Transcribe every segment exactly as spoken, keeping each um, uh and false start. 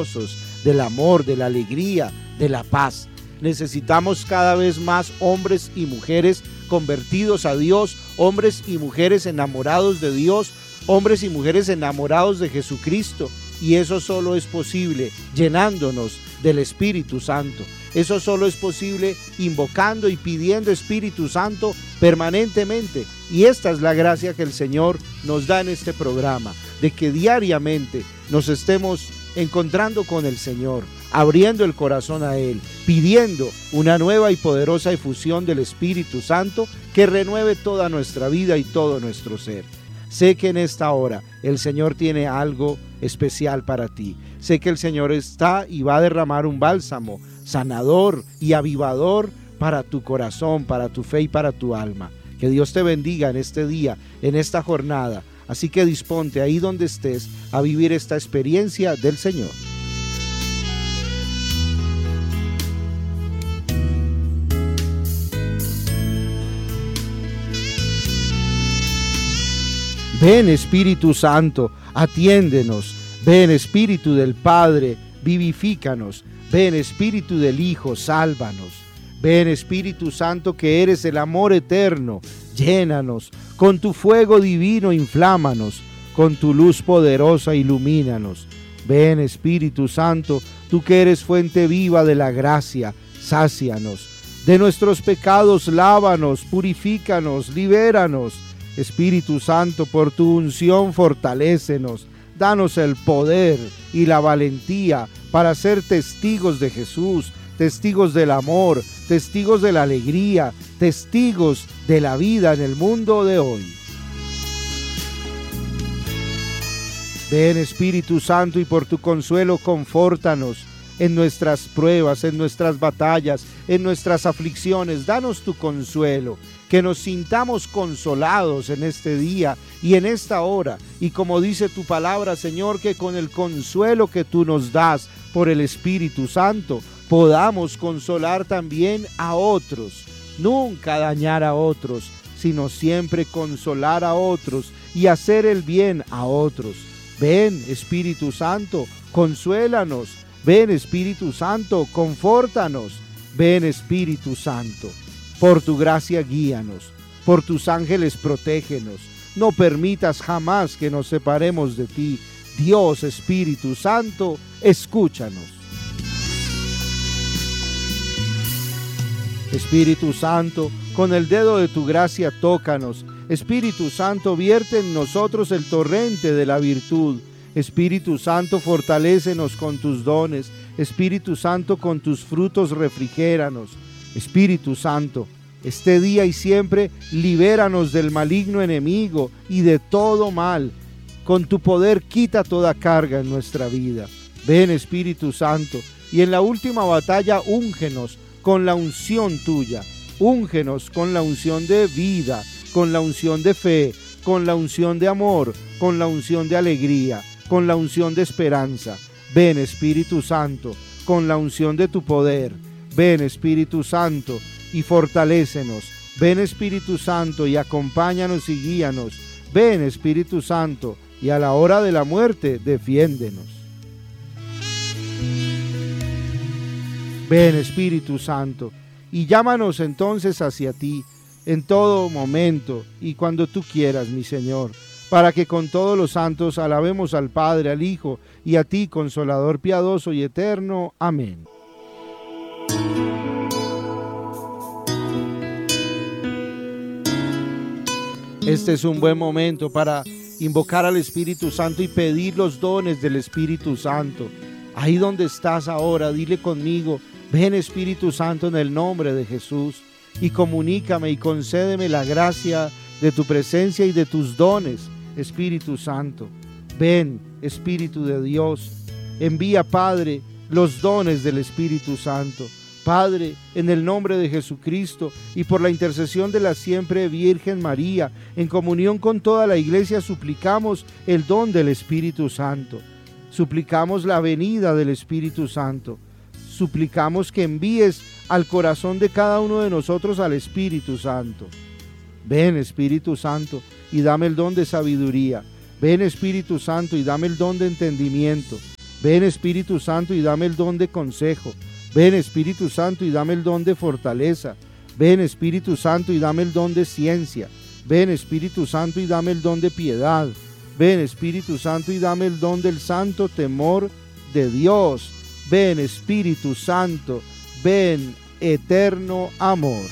del amor, de la alegría, de la paz. Necesitamos cada vez más hombres y mujeres convertidos a Dios, hombres y mujeres enamorados de Dios, hombres y mujeres enamorados de Jesucristo. Y eso solo es posible llenándonos del Espíritu Santo. Eso solo es posible invocando y pidiendo Espíritu Santo permanentemente. Y esta es la gracia que el Señor nos da en este programa, de que diariamente nos estemos encontrando con el Señor, abriendo el corazón a Él, pidiendo una nueva y poderosa efusión del Espíritu Santo que renueve toda nuestra vida y todo nuestro ser. Sé que en esta hora el Señor tiene algo especial para ti. Sé que el Señor está y va a derramar un bálsamo sanador y avivador para tu corazón, para tu fe y para tu alma. Que Dios te bendiga en este día, en esta jornada. Así que disponte ahí donde estés a vivir esta experiencia del Señor. Ven Espíritu Santo, atiéndenos. Ven Espíritu del Padre, vivifícanos. Ven Espíritu del Hijo, sálvanos. Ven Espíritu Santo que eres el amor eterno, llénanos. Con tu fuego divino inflámanos, con tu luz poderosa ilumínanos. Ven Espíritu Santo, tú que eres fuente viva de la gracia, sácianos. De nuestros pecados lávanos, purifícanos, libéranos. Espíritu Santo, por tu unción fortalécenos, danos el poder y la valentía para ser testigos de Jesús, testigos del amor, testigos de la alegría, testigos de la vida en el mundo de hoy. Ven Espíritu Santo y por tu consuelo confórtanos en nuestras pruebas, en nuestras batallas, en nuestras aflicciones. Danos tu consuelo, que nos sintamos consolados en este día y en esta hora. Y como dice tu palabra, Señor, que con el consuelo que tú nos das por el Espíritu Santo, podamos consolar también a otros. Nunca dañar a otros, sino siempre consolar a otros y hacer el bien a otros. Ven, Espíritu Santo, consuélanos. Ven, Espíritu Santo, confórtanos. Ven, Espíritu Santo. Por tu gracia guíanos, por tus ángeles protégenos, no permitas jamás que nos separemos de ti. Dios Espíritu Santo, escúchanos. Espíritu Santo, con el dedo de tu gracia tócanos. Espíritu Santo, vierte en nosotros el torrente de la virtud. Espíritu Santo, fortalécenos con tus dones. Espíritu Santo, con tus frutos refrigéranos. Espíritu Santo, este día y siempre libéranos del maligno enemigo y de todo mal. Con tu poder quita toda carga en nuestra vida. Ven Espíritu Santo y en la última batalla úngenos con la unción tuya. Úngenos con la unción de vida, con la unción de fe, con la unción de amor, con la unción de alegría, con la unción de esperanza. Ven Espíritu Santo, con la unción de tu poder. Ven Espíritu Santo y fortalécenos. Ven Espíritu Santo y acompáñanos y guíanos. Ven Espíritu Santo y a la hora de la muerte defiéndenos. Ven Espíritu Santo y llámanos entonces hacia ti en todo momento y cuando tú quieras, mi Señor, para que con todos los santos alabemos al Padre, al Hijo y a ti, Consolador piadoso y eterno. Amén. Este es un buen momento para invocar al Espíritu Santo y pedir los dones del Espíritu Santo. Ahí donde estás ahora, dile conmigo: ven Espíritu Santo en el nombre de Jesús y comunícame y concédeme la gracia de tu presencia y de tus dones, Espíritu Santo. Ven, Espíritu de Dios, envía, Padre, los dones del Espíritu Santo. Padre, en el nombre de Jesucristo y por la intercesión de la siempre Virgen María, en comunión con toda la Iglesia, suplicamos el don del Espíritu Santo. Suplicamos la venida del Espíritu Santo. Suplicamos que envíes al corazón de cada uno de nosotros al Espíritu Santo. Ven, Espíritu Santo, y dame el don de sabiduría. Ven, Espíritu Santo, y dame el don de entendimiento. Ven Espíritu Santo y dame el don de consejo. Ven Espíritu Santo y dame el don de fortaleza. Ven Espíritu Santo y dame el don de ciencia. Ven Espíritu Santo y dame el don de piedad. Ven Espíritu Santo y dame el don del santo temor de Dios. Ven Espíritu Santo, ven eterno amor.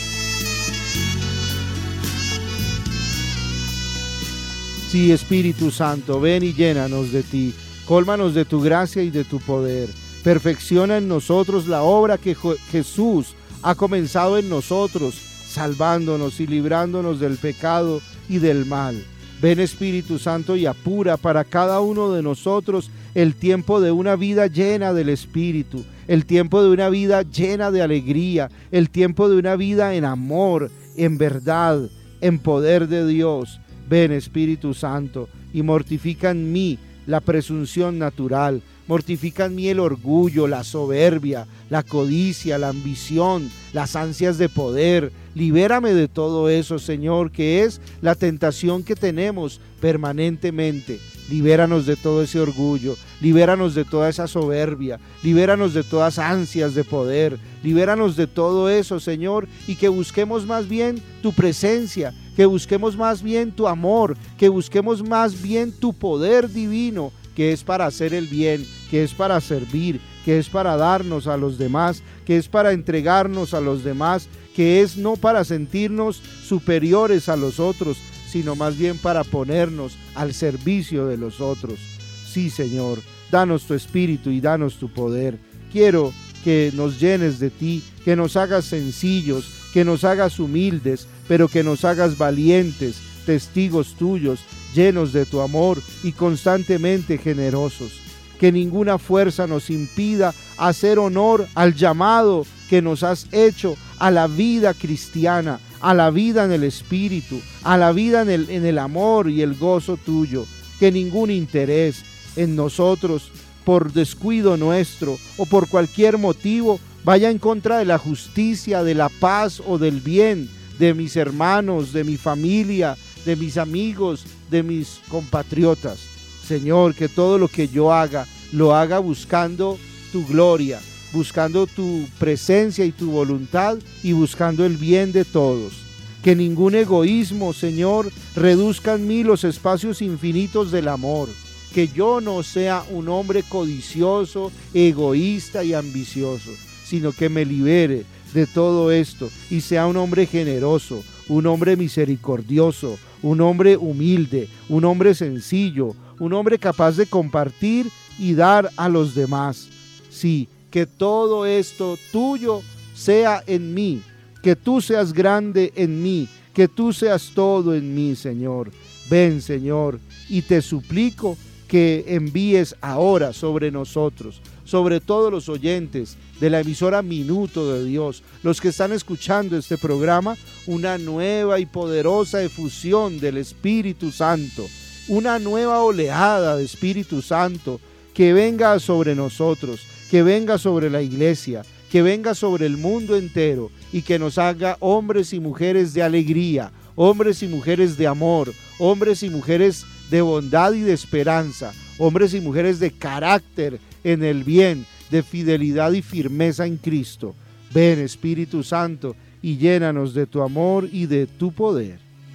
Sí, Espíritu Santo, ven y llénanos de ti. Cólmanos de tu gracia y de tu poder. Perfecciona en nosotros la obra que Jesús ha comenzado en nosotros, salvándonos y librándonos del pecado y del mal. Ven Espíritu Santo y apura para cada uno de nosotros el tiempo de una vida llena del Espíritu, el tiempo de una vida llena de alegría, el tiempo de una vida en amor, en verdad, en poder de Dios. Ven Espíritu Santo y mortifica en mí la presunción natural, mortifica en mí el orgullo, la soberbia, la codicia, la ambición, las ansias de poder. Libérame de todo eso, Señor, que es la tentación que tenemos permanentemente. Libéranos de todo ese orgullo, libéranos de toda esa soberbia, libéranos de todas ansias de poder, libéranos de todo eso, Señor, y que busquemos más bien tu presencia, que busquemos más bien tu amor, que busquemos más bien tu poder divino, que es para hacer el bien, que es para servir, que es para darnos a los demás, que es para entregarnos a los demás, que es no para sentirnos superiores a los otros, sino más bien para ponernos al servicio de los otros. Sí, Señor, danos tu espíritu y danos tu poder. Quiero que nos llenes de ti, que nos hagas sencillos, que nos hagas humildes, pero que nos hagas valientes, testigos tuyos, llenos de tu amor y constantemente generosos. Que ninguna fuerza nos impida hacer honor al llamado que nos has hecho a la vida cristiana, a la vida en el Espíritu, a la vida en el, en el amor y el gozo tuyo. Que ningún interés en nosotros, por descuido nuestro o por cualquier motivo, vaya en contra de la justicia, de la paz o del bien de mis hermanos, de mi familia, de mis amigos, de mis compatriotas. Señor, que todo lo que yo haga, lo haga buscando tu gloria, buscando tu presencia y tu voluntad y buscando el bien de todos. Que ningún egoísmo, Señor, reduzca en mí los espacios infinitos del amor. Que yo no sea un hombre codicioso, egoísta y ambicioso, sino que me libere de todo esto y sea un hombre generoso, un hombre misericordioso, un hombre humilde, un hombre sencillo, un hombre capaz de compartir y dar a los demás. Sí, que todo esto tuyo sea en mí, que tú seas grande en mí, que tú seas todo en mí, Señor. Ven, Señor, y te suplico que envíes ahora sobre nosotros, sobre todos los oyentes de la emisora Minuto de Dios, los que están escuchando este programa, una nueva y poderosa efusión del Espíritu Santo, una nueva oleada de Espíritu Santo que venga sobre nosotros, que venga sobre la iglesia, que venga sobre el mundo entero y que nos haga hombres y mujeres de alegría, hombres y mujeres de amor, hombres y mujeres de bondad y de esperanza, hombres y mujeres de carácter en el bien, de fidelidad y firmeza en Cristo. Ven, Espíritu Santo, y llénanos de tu amor y de tu poder.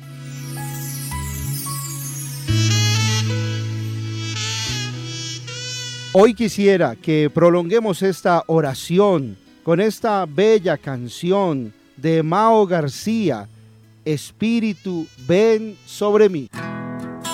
Hoy quisiera que prolonguemos esta oración con esta bella canción de Mao García, Espíritu, ven sobre mí.